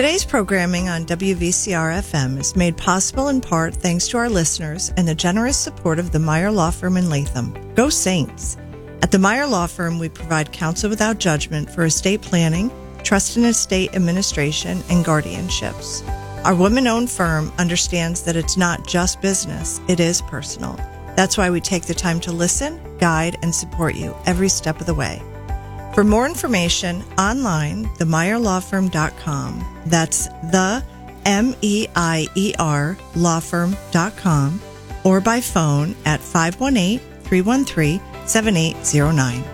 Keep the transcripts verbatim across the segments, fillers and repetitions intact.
Today's programming on W V C R F M is made possible in part thanks to our listeners and the generous support of the Meyer Law Firm in Latham. Go Saints! At the Meyer Law Firm, we provide counsel without judgment for estate planning, trust and estate administration, and guardianships. Our women-owned firm understands that it's not just business, it is personal. That's why we take the time to listen, guide, and support you every step of the way. For more information, online, the meyer law firm dot com. That's the M E I E R law firm dot com, or by phone at five one eight, three one three, seven eight zero nine.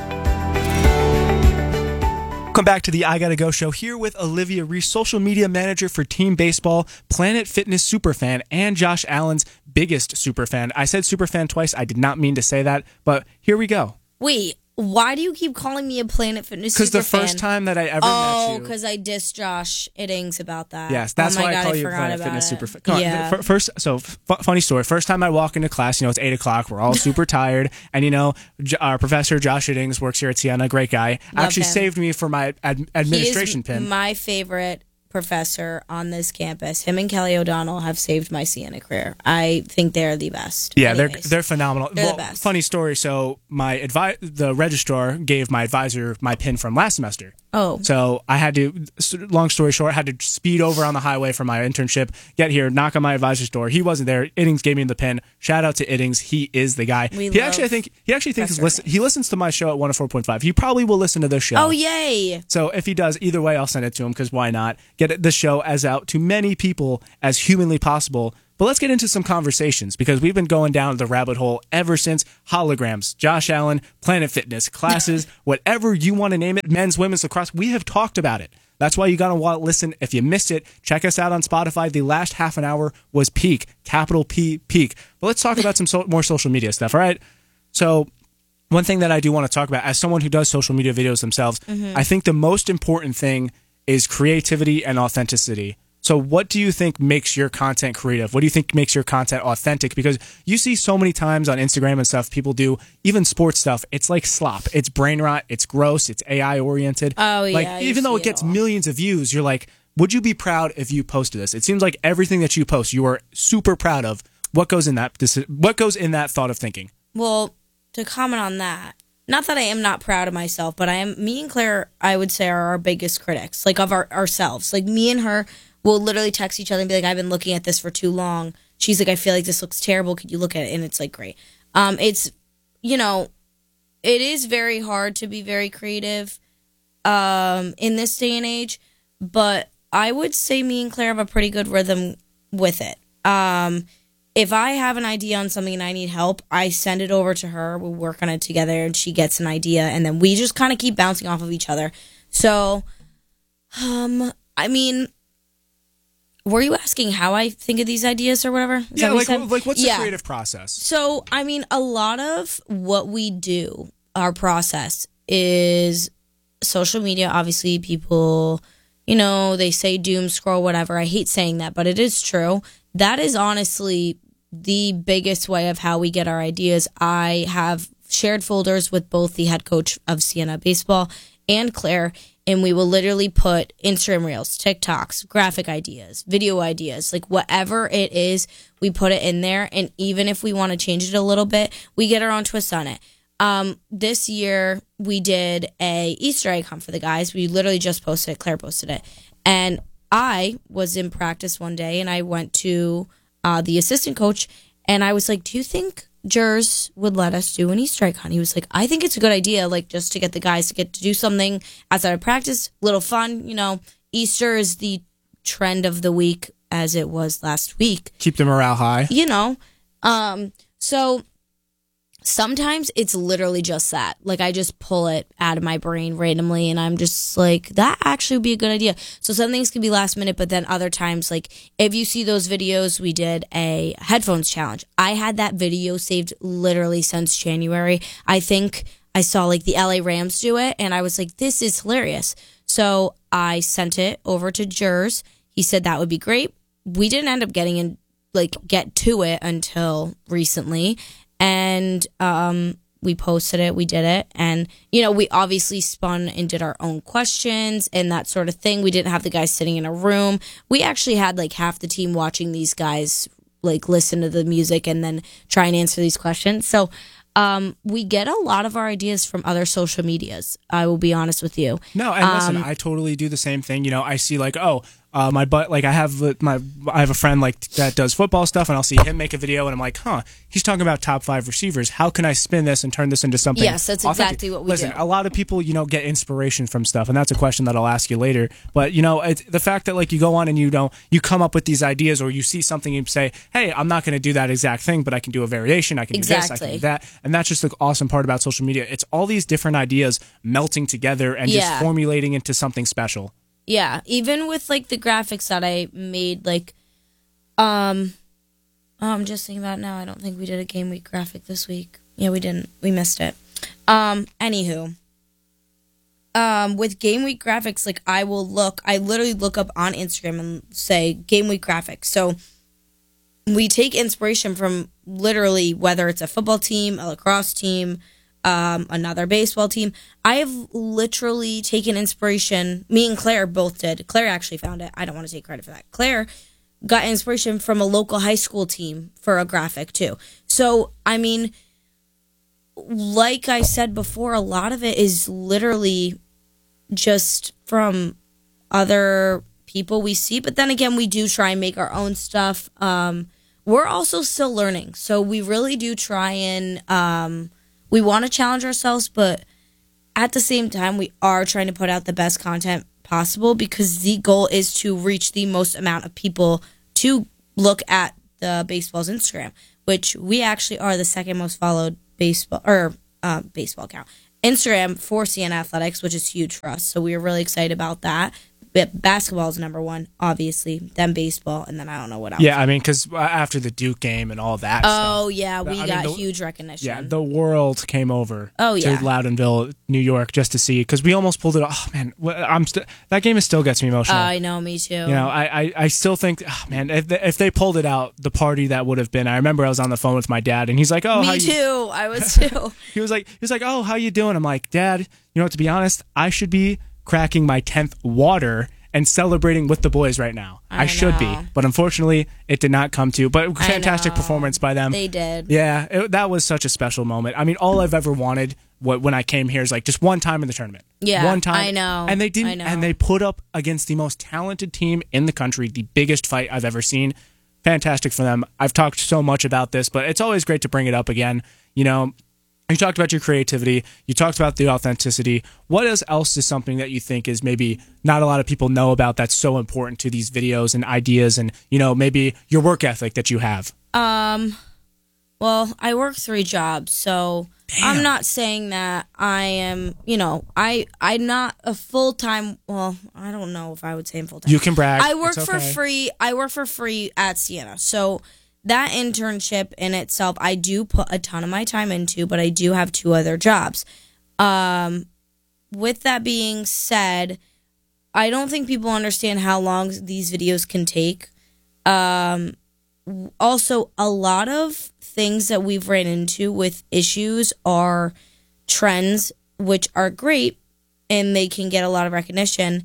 Welcome back to the I Gotta Go show, here with Olivia Reese, social media manager for Team Baseball, Planet Fitness superfan, and Josh Allen's biggest superfan. I said superfan twice. I did not mean to say that, but here we go. Wait, why do you keep calling me a Planet Fitness superfan? Because the first time that I ever oh, met you... Oh, because I dissed Josh Iddings about that. Yes, that's oh why God, I call I you Planet Fitness it. superfan. Come yeah. on, first, so f- funny story. First time I walk into class, you know, it's eight o'clock. We're all super tired. And, you know, J- our professor, Josh Iddings, works here at Siena, great guy. Love actually him. saved me for my ad- administration he is pin. my favorite professor on this campus. Him and Kelly O'Donnell have saved my Siena career. I think they're the best. Yeah, Anyways. they're they're phenomenal. They're well, the best. Funny story. So my advi- the registrar gave my advisor my pin from last semester. Oh. So I had to, long story short, I had to speed over on the highway for my internship, get here, knock on my advisor's door. He wasn't there. Iddings gave me the pin. Shout out to Iddings. He is the guy. We he love actually, I think, he actually thinks Professor listen, he listens to my show at one oh four point five. He probably will listen to this show. Oh, yay. So if he does, either way, I'll send it to him, because why not? Get the show as out to many people as humanly possible. But let's get into some conversations, because we've been going down the rabbit hole ever since. Holograms, Josh Allen, Planet Fitness, classes, whatever you want to name it, men's, women's lacrosse. We have talked about it. That's why you got to listen. If you missed it, check us out on Spotify. The last half an hour was peak, capital P, peak. But let's talk about some so- more social media stuff, all right? So one thing that I do want to talk about, as someone who does social media videos themselves, mm-hmm. I think the most important thing is creativity and authenticity. So what do you think makes your content creative? What do you think makes your content authentic? Because you see so many times on Instagram and stuff, people do even sports stuff. It's like slop. It's brain rot. It's gross. It's A I oriented. Oh, yeah. Like, even though it gets it millions of views, you're like, would you be proud if you posted this? It seems like everything that you post, you are super proud of. What goes in that? What goes in that thought of thinking? Well, to comment on that, not that I am not proud of myself, but I am. Me and Claire, I would say, are our biggest critics, like of our, ourselves. Like me and her. We'll literally text each other and be like, I've been looking at this for too long. She's like, I feel like this looks terrible. Could you look at it? And it's like, great. Um, it's, you know, it is very hard to be very creative um, in this day and age. But I would say me and Claire have a pretty good rhythm with it. Um, if I have an idea on something and I need help, I send it over to her. We work on it together and she gets an idea. And then we just kind of keep bouncing off of each other. So, um, I mean... Were you asking how I think of these ideas or whatever? Is yeah, what like, like what's yeah. the creative process? So, I mean, a lot of what we do, our process, is social media. Obviously, people, you know, they say doom scroll, whatever. I hate saying that, but it is true. That is honestly the biggest way of how we get our ideas. I have shared folders with both the head coach of Siena Baseball and Claire, and we will literally put Instagram Reels, TikToks, graphic ideas, video ideas, like whatever it is, we put it in there. And even if we want to change it a little bit, we get our own twist on it. Um, this year, we did a Easter egg hunt for the guys. We literally just posted it. Claire posted it. And I was in practice one day, and I went to uh, the assistant coach, and I was like, do you think Jers would let us do an Easter egg hunt? He was like, I think it's a good idea, like just to get the guys to get to do something outside of practice, little fun. You know, Easter is the trend of the week, as it was last week. Keep the morale high. You know, um, so sometimes it's literally just that. Like, I just pull it out of my brain randomly, and I'm just like, that actually would be a good idea. So some things can be last minute, but then other times, like, if you see those videos, we did a headphones challenge. I had that video saved literally since January. I think I saw, like, the L A Rams do it, and I was like, this is hilarious. So I sent it over to Jers. He said that would be great. We didn't end up getting in, like, get to it until recently. And um, we posted it, we did it. And, you know, we obviously spun and did our own questions and that sort of thing. We didn't have the guys sitting in a room. We actually had like half the team watching these guys like listen to the music and then try and answer these questions. So um, we get a lot of our ideas from other social medias. I will be honest with you. No, and listen, Um, I totally do the same thing. You know, I see like, oh, uh, my butt, like I have my, I have a friend like that does football stuff, and I'll see him make a video, and I'm like, huh, he's talking about top five receivers. How can I spin this and turn this into something? Yes, that's authentic? exactly what we Listen, do. a lot of people, you know, get inspiration from stuff, and that's a question that I'll ask you later. But you know, it's the fact that like you go on and you know you come up with these ideas, or you see something and you say, hey, I'm not going to do that exact thing, but I can do a variation. I can do this. I can Exactly. do that, and that's just the awesome part about social media. It's all these different ideas melting together and just Yeah. formulating into something special. Yeah, even with like the graphics that I made, like, um, oh, I'm just thinking about it now. I don't think we did a game week graphic this week. Yeah, we didn't. We missed it. Um, anywho, um, with game week graphics, like I will look. I literally look up on Instagram and say game week graphics. So we take inspiration from literally whether it's a football team, a lacrosse team, um, another baseball team. I have literally taken inspiration. Me and Claire both did. Claire actually found it. I don't want to take credit for that. Claire got inspiration from a local high school team for a graphic too. So, I mean, like I said before, a lot of it is literally just from other people we see. But then again, we do try and make our own stuff. Um, we're also still learning. So we really do try and... Um, We want to challenge ourselves, but at the same time, we are trying to put out the best content possible because the goal is to reach the most amount of people to look at the baseball's Instagram, which we actually are the second most followed baseball or uh, baseball account Instagram for C N Athletics, which is huge for us. So we are really excited about that. But basketball is number one, obviously, then baseball, and then I don't know what else. Yeah, I mean, because after the Duke game and all that Oh, stuff, yeah, we I mean, got the- huge recognition. yeah, the world came over Oh, yeah. to Loudonville, New York, just to see, because we almost pulled it off. Oh, man, wh- I'm st- that game is still gets me emotional. I know, me too. You know, I, I, I still think, oh, man, if they, if they pulled it out, the party that would have been. I remember I was on the phone with my dad, and he's like, "Oh, how me you-" too. I was too. He was like, he was like, "Oh, how you doing?" I'm like, "Dad, you know, to be honest, I should be cracking my tenth water and celebrating with the boys right now. I, I should be, know. but unfortunately, it did not come to. But I fantastic know. performance by them. They did. Yeah, it, that was such a special moment. I mean, all I've ever wanted what, when I came here is like just one time in the tournament. Yeah, one time. I know. And they I didn't. know. And they put up against the most talented team in the country, the biggest fight I've ever seen. Fantastic for them. I've talked so much about this, but it's always great to bring it up again. You know, you talked about your creativity. You talked about the authenticity. What is, else is something that you think is maybe not a lot of people know about that's so important to these videos and ideas, and you know, maybe your work ethic that you have? Um, well, I work three jobs, so Damn. I'm not saying that I am, you know, I, I'm not a full-time, well, I don't know if I would say I'm full-time. You can brag. I work It's for okay. free. I work for free at Sienna. So that internship in itself, I do put a ton of my time into, but I do have two other jobs. Um, with that being said, I don't think people understand how long these videos can take. Um, also, a lot of things that we've ran into with issues are trends, which are great and they can get a lot of recognition,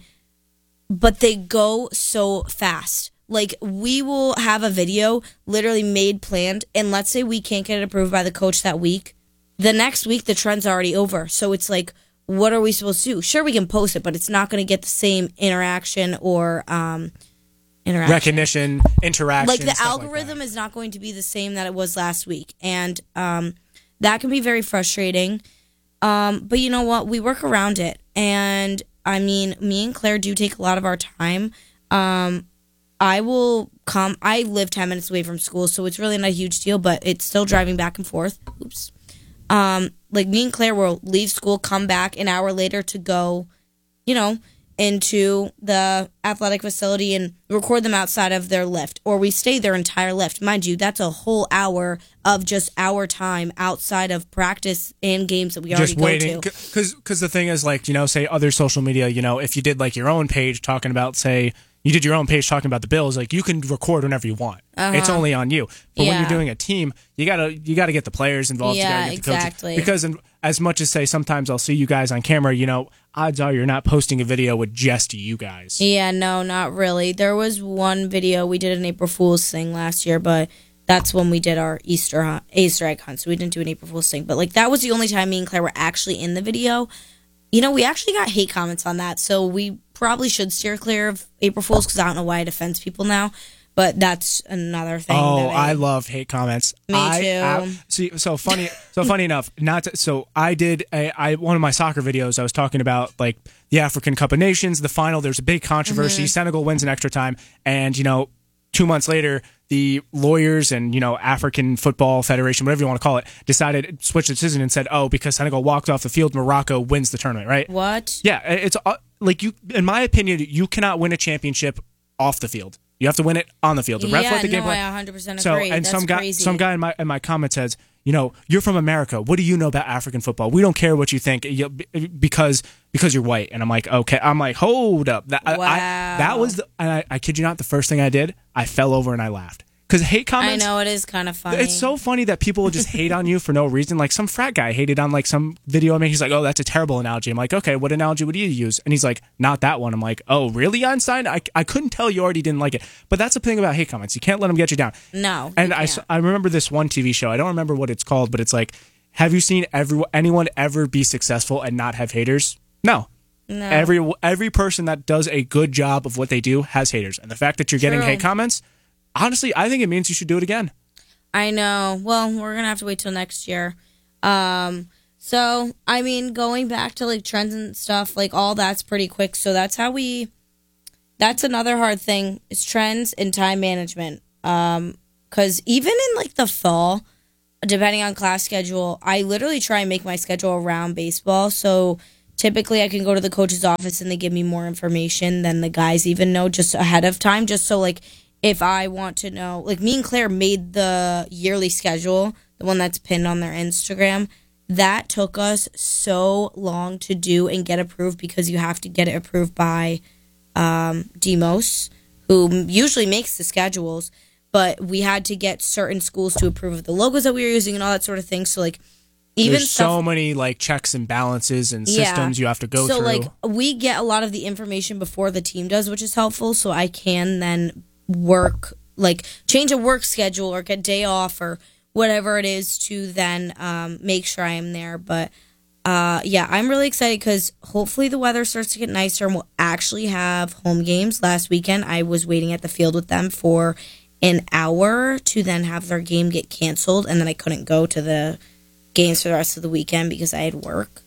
but they go so fast. Like, we will have a video literally made, planned, and let's say we can't get it approved by the coach that week. The next week, the trend's already over. So it's like, what are we supposed to do? Sure, we can post it, but it's not going to get the same interaction or um, interaction. Recognition, interaction. Like, the stuff algorithm like is not going to be the same that it was last week. And um, that can be very frustrating. Um, but you know what? We work around it. And, I mean, me and Claire do take a lot of our time. Um I will come. I live ten minutes away from school, so it's really not a huge deal, but it's still driving back and forth. Oops. Um, like, me and Claire will leave school, come back an hour later to go, you know, into the athletic facility and record them outside of their lift, or we stay their entire lift. Mind you, that's a whole hour of just our time outside of practice and games that we already just waiting, go to. because because the thing is, like, you know, say other social media, you know, if you did like your own page talking about, say, you did your own page talking about the Bills, like you can record whenever you want. Uh-huh. It's only on you. But yeah. when you're doing a team, you gotta you gotta get the players involved. Yeah, you gotta get the exactly. coaches. Because in, as much as say sometimes I'll see you guys on camera, you know, odds are you're not posting a video with just you guys. Yeah, no, not really. There was one video we did an April Fool's thing last year, but that's when we did our Easter hunt, Easter egg hunt. So we didn't do an April Fool's thing, but like that was the only time me and Claire were actually in the video. You know, we actually got hate comments on that, so we probably should steer clear of April Fools because I don't know why it offends people now. But that's another thing. Oh, that I, I love hate comments. Me I, too. I, see, so funny. So funny enough. Not to, so. I did. A, I one of my soccer videos. I was talking about like the African Cup of Nations, the final. There's a big controversy. Mm-hmm. Senegal wins in extra time, and you know, two months later, the lawyers and you know African Football Federation, whatever you want to call it, decided switched its decision and said, "Oh, because Senegal walked off the field, Morocco wins the tournament." Right? What? Yeah, it's uh, like you. In my opinion, you cannot win a championship off the field. You have to win it on the field. The ref yeah, let the no, game play. I one hundred percent So, agree. and That's some guy, crazy. some guy in my in my comment says, you know, you're from America. What do you know about African football? We don't care what you think you, because because you're white. And I'm like, okay. I'm like, hold up. That, Wow. I, I, that was, the, and I, I kid you not, the first thing I did, I fell over and I laughed. Because hate comments. I know, it is kind of funny. It's so funny that people will just hate on you for no reason. Like some frat guy hated on like some video I made. He's like, oh, that's a terrible analogy. I'm like, okay, what analogy would you use? And he's like, not that one. I'm like, oh, really, Einstein? I, I couldn't tell you already didn't like it. But that's the thing about hate comments. You can't let them get you down. No. And you I, can't. I remember this one T V show. I don't remember what it's called, but it's like, have you seen every, anyone ever be successful and not have haters? No. No. Every every person that does a good job of what they do has haters. And the fact that you're getting True. hate comments, honestly, I think it means you should do it again. I know. Well, we're going to have to wait till next year. Um, so, I mean, going back to like trends and stuff, like all that's pretty quick. So that's how we, that's another hard thing is trends and time management. Um, cause even in like the fall, depending on class schedule, I literally try and make my schedule around baseball. So typically I can go to the coach's office and they give me more information than the guys even know just ahead of time. Just so like, if I want to know, like me and Claire made the yearly schedule, the one that's pinned on their Instagram. That took us so long to do and get approved because you have to get it approved by um, Demos, who usually makes the schedules. But we had to get certain schools to approve of the logos that we were using and all that sort of thing. So like, even There's stuff, so many like checks and balances and Yeah. systems you have to go so through. like we get a lot of the information before the team does, which is helpful. So I can then work like change a work schedule or get day off or whatever it is to then um, make sure I am there. But uh, yeah, I'm really excited because hopefully the weather starts to get nicer and we'll actually have home games. Last weekend, I was waiting at the field with them for an hour to then have their game get canceled, and then I couldn't go to the games for the rest of the weekend because I had work.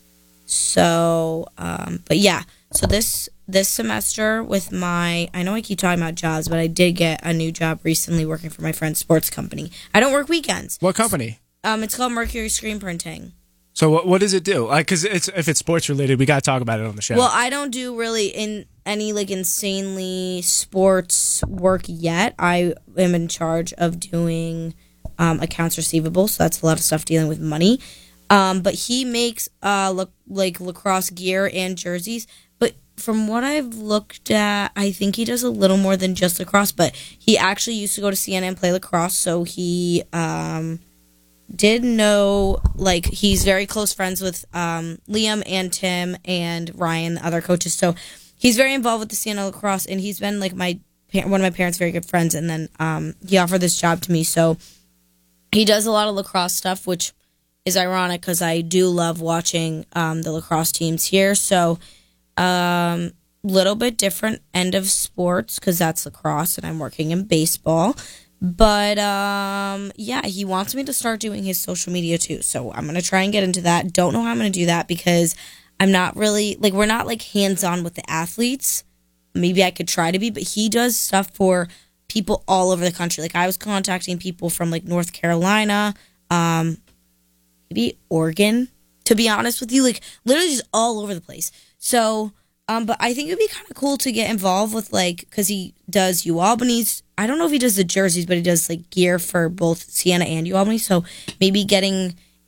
So, um, but yeah, so this this semester with my, I know I keep talking about jobs, but I did get a new job recently working for my friend's sports company. I don't work weekends. What company? Um, it's called Mercury Screen Printing. So what what does it do? Like, cause it's if it's sports related, we gotta talk about it on the show. Well, I don't do really in any like insanely sports work yet. I am in charge of doing um, accounts receivable, so that's a lot of stuff dealing with money. Um, but he makes uh look like lacrosse gear and jerseys. But from what I've looked at, I think he does a little more than just lacrosse. But he actually used to go to Siena and play lacrosse, so he um did know, like, he's very close friends with um Liam and Tim and Ryan, the other coaches. So he's very involved with the Siena lacrosse, and he's been like my one of my parents' very good friends. And then um he offered this job to me, so he does a lot of lacrosse stuff, which is ironic because I do love watching um, the lacrosse teams here. So, um, little bit different end of sports because that's lacrosse and I'm working in baseball. But um, yeah, he wants me to start doing his social media too. So I'm gonna try and get into that. Don't know how I'm gonna do that because I'm not really like we're not like hands on with the athletes. Maybe I could try to be, but he does stuff for people all over the country. Like I was contacting people from like North Carolina, um, maybe Oregon, to be honest with you, like literally just all over the place. So, um, but I think it would be kind of cool to get involved with like, because he does UAlbany's, I don't know if he does the jerseys, but he does like gear for both Siena and UAlbany. So maybe getting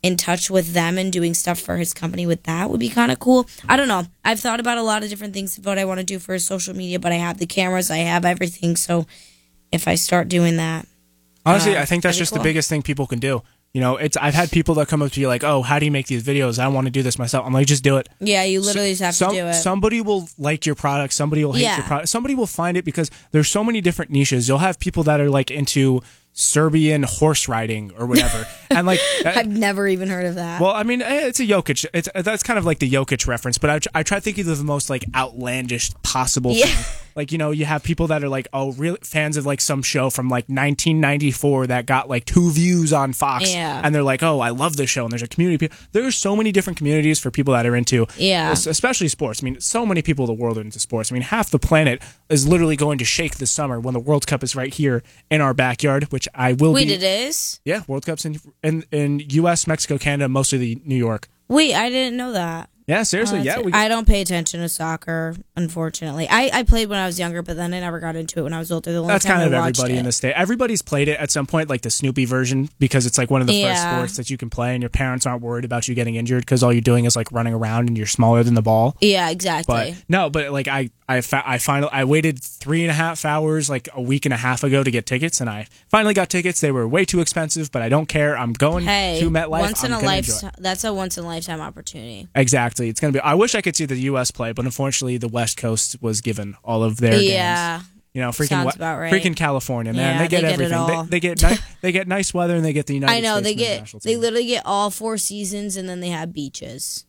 in touch with them and doing stuff for his company with that would be kind of cool. I don't know. I've thought about a lot of different things of what I want to do for his social media, but I have the cameras, I have everything. So if I start doing that, honestly, uh, I think that's just cool. The biggest thing people can do. You know, it's I've had people that come up to you like, oh, how do you make these videos? I want to do this myself. I'm like, just do it. Yeah, you literally so, just have some, to do it. Somebody will like your product. Somebody will hate yeah. your product. Somebody will find it because there's so many different niches. You'll have people that are like into Serbian horse riding or whatever, and like I've never even heard of that. Well, I mean, it's a Jokic. It's that's kind of like the Jokic reference, but I, I try thinking of the most like outlandish possible yeah. thing. Like, you know, you have people that are like, oh, real fans of like some show from like nineteen ninety-four that got like two views on Fox, yeah. and they're like, oh, I love this show, and there's a community. There's so many different communities for people that are into, yeah, especially sports. I mean, so many people in the world are into sports. I mean, half the planet is literally going to shake this summer when the World Cup is right here in our backyard, which I will. Wait, be, it is? Yeah, World Cup's in in in U S, Mexico, Canada, mostly the New York. Wait, I didn't know that. Yeah, seriously, oh, yeah. We, I don't pay attention to soccer, unfortunately. I, I played when I was younger, but then I never got into it when I was older. The only that's time kind of I watched everybody it. in the state. Everybody's played it at some point, like the Snoopy version, because it's like one of the yeah. first sports that you can play, and your parents aren't worried about you getting injured because all you're doing is like running around and you're smaller than the ball. Yeah, exactly. But no, but like I, I, fa- I finally, I waited three and a half hours, like a week and a half ago, to get tickets, and I finally got tickets. They were way too expensive, but I don't care. I'm going hey, to MetLife. Once in I'm a lifetime. That's a once in a lifetime opportunity. Exactly. It's gonna be. I wish I could see the U S play, but unfortunately, the West Coast was given all of their yeah. games. You know, freaking Sounds about right. freaking California, man. Yeah, they get they get everything. it all. They, they get ni- they get nice weather, and they get the United I know States they get national they team. literally get all four seasons, and then they have beaches.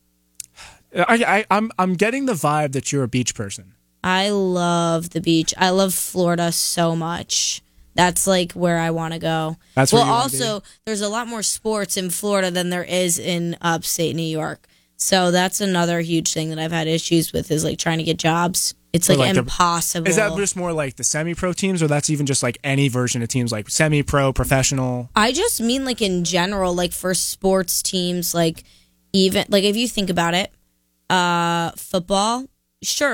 I, I I'm I'm getting the vibe that you're a beach person. I love the beach. I love Florida so much. That's like where I want to go. That's well. where you wanna Also, be? There's a lot more sports in Florida than there is in upstate New York. So that's another huge thing that I've had issues with is like trying to get jobs. It's like, like the- impossible. Is that just more like the semi-pro teams, or that's even just like any version of teams, like semi-pro, professional? I just mean like in general, like for sports teams, like even like if you think about it, uh, football, sure.